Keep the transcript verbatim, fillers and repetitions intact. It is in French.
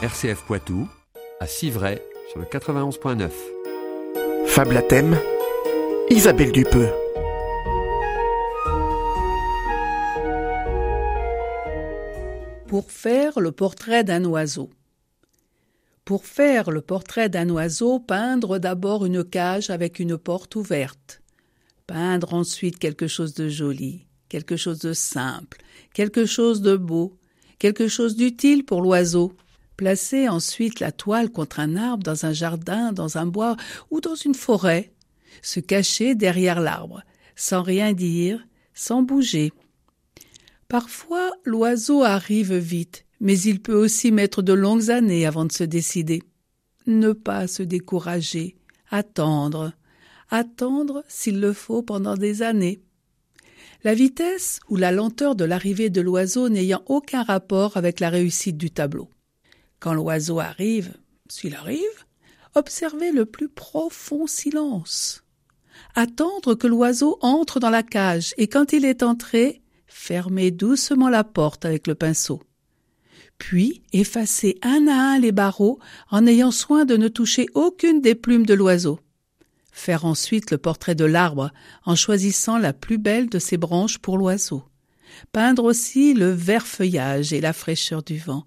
R C F Poitou, à Civray, sur le quatre-vingt-onze point neuf. Fable à thème, Isabelle Dupeux. Pour faire le portrait d'un oiseau. Pour faire le portrait d'un oiseau, peindre d'abord une cage avec une porte ouverte. Peindre ensuite quelque chose de joli, quelque chose de simple, quelque chose de beau, quelque chose d'utile pour l'oiseau. Placer ensuite la toile contre un arbre dans un jardin, dans un bois ou dans une forêt. Se cacher derrière l'arbre, sans rien dire, sans bouger. Parfois, l'oiseau arrive vite, mais il peut aussi mettre de longues années avant de se décider. Ne pas se décourager, attendre, attendre s'il le faut pendant des années. La vitesse ou la lenteur de l'arrivée de l'oiseau n'ayant aucun rapport avec la réussite du tableau. Quand l'oiseau arrive, s'il arrive, observez le plus profond silence. Attendre que l'oiseau entre dans la cage et quand il est entré, fermez doucement la porte avec le pinceau. Puis, effacez un à un les barreaux en ayant soin de ne toucher aucune des plumes de l'oiseau. Faire ensuite le portrait de l'arbre en choisissant la plus belle de ses branches pour l'oiseau. Peindre aussi le vert feuillage et la fraîcheur du vent,